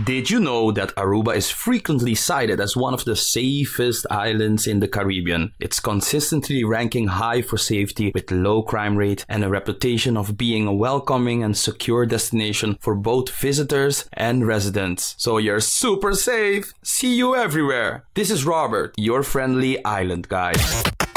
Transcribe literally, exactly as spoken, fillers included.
Did you know that Aruba is frequently cited as one of the safest islands in the Caribbean? It's consistently ranking high for safety with low crime rate and a reputation of being a welcoming and secure destination for both visitors and residents. So you're super safe. See you everywhere. This is Robert, your friendly island guide.